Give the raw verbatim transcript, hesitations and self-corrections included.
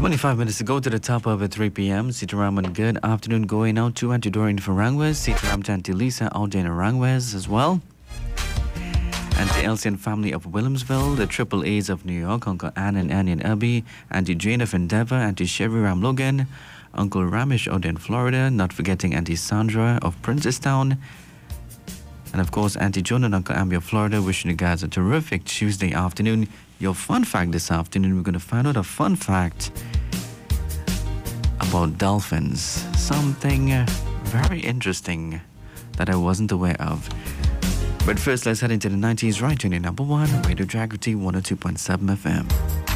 twenty-five minutes to go to the top of at three p.m. Sitaraman, good afternoon going out to Auntie Doreen Farangwes, Sitaram to Auntie Lisa out in Arangwes as well. Auntie Elsie and family of Williamsville, the Triple A's of New York, Uncle Anne and Annie and Abby, Auntie Jane of Endeavour, Auntie Sherry Ram Logan, Uncle Ramesh out in Florida, not forgetting Auntie Sandra of Princestown, and of course Auntie Joan and Uncle Amby of Florida, wishing you guys a terrific Tuesday afternoon. Your fun fact this afternoon, we're going to find out a fun fact about dolphins. Something uh, very interesting that I wasn't aware of. But first, let's head into the nineties right to the number one, Radio Jagriti one oh two point seven F M.